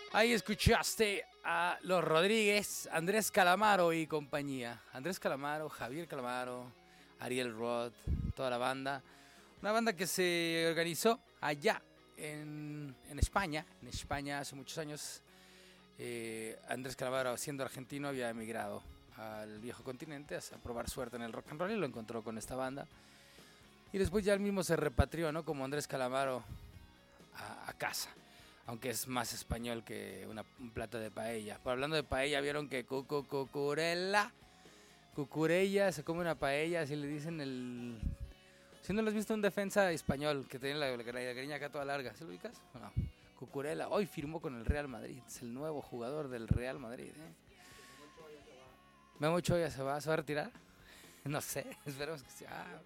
Ahí escuchaste a Los Rodríguez, Andrés Calamaro y compañía. Andrés Calamaro, Javier Calamaro, Ariel Roth, toda la banda. Una banda que se organizó allá en España. En España hace muchos años. Andrés Calamaro, siendo argentino, había emigrado al viejo continente a probar suerte en el rock and roll y lo encontró con esta banda. Y después ya él mismo se repatrió, ¿no? Como Andrés Calamaro a casa. Aunque es más español que un plato de paella. Pero hablando de paella, vieron que Cucurella se come una paella, así le dicen el... Si no lo has visto, un defensa español que tiene la greña acá toda larga, ¿se lo ubicas? No. Cucurella hoy firmó con el Real Madrid, es el nuevo jugador del Real Madrid. Memo Ochoa ya se va a retirar. No sé, esperemos que sea.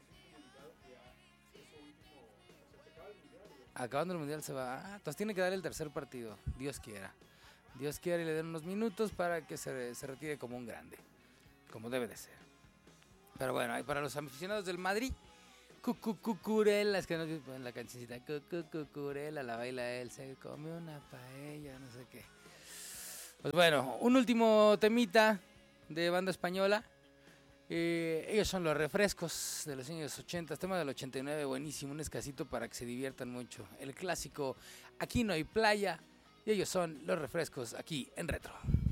Acabando el mundial se va. Entonces tiene que dar el tercer partido. Dios quiera. Dios quiera y le den unos minutos para que se retire como un grande. Como debe de ser. Pero bueno, ahí para los aficionados del Madrid. Cucurella. Es que no en la cancioncita. Cucurella la baila él. Se come una paella, no sé qué. Pues bueno, un último temita de banda española. Ellos son Los Refrescos de los años 80, tema del 89, buenísimo, un escasito para que se diviertan mucho. El clásico Aquí no hay playa, y ellos son Los Refrescos aquí en Retro.